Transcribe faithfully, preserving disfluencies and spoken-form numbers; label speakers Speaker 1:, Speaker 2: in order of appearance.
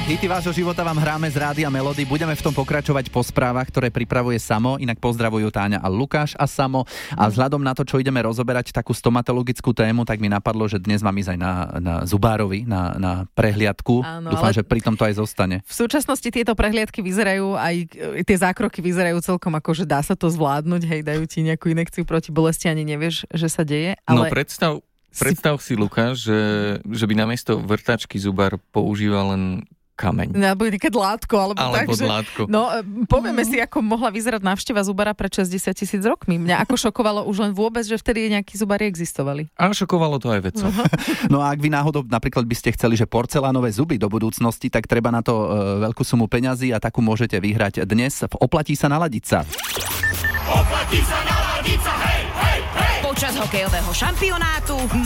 Speaker 1: Hity vášho života vám hráme z Rádia Melody. Budeme v tom pokračovať po správach, ktoré pripravuje Samo. Inak pozdravujú Táňa a Lukáš a Samo. A vzhľadom na to, čo ideme rozoberať, takú stomatologickú tému, tak mi napadlo, že dnes mám ísť aj na, na zubárovi, na, na prehliadku. Áno, dúfam, že pri tom to aj zostane.
Speaker 2: V súčasnosti tieto prehliadky vyzerajú, aj tie zákroky vyzerajú celkom ako, že dá sa to zvládnuť, hej, dajú ti nejakú injekciu proti bolesti, ani nevieš, že sa deje. Ale...
Speaker 3: No predstav, predstav si, Lukáš, že, že by namiesto vrtačky zubár používal len kameň.
Speaker 2: Alebo nejaké dlátko, alebo,
Speaker 3: alebo
Speaker 2: tak, že...
Speaker 3: dlátko.
Speaker 2: No, povieme si, ako mohla vyzerať návšteva zubára pred šesťdesiat tisíc rokmi. Mňa ako šokovalo už len vôbec, že vtedy nejakí zubári existovali.
Speaker 3: A šokovalo to aj vedcov.
Speaker 2: Uh-huh.
Speaker 1: No a ak vy náhodou napríklad by ste chceli, že porcelánové zuby do budúcnosti, tak treba na to e, veľkú sumu peňazí a takú môžete vyhrať dnes v Oplatí sa naladiť sa.
Speaker 4: Oplatí sa naladiť sa, hej, hej, hej! Počas hokejového šampionátu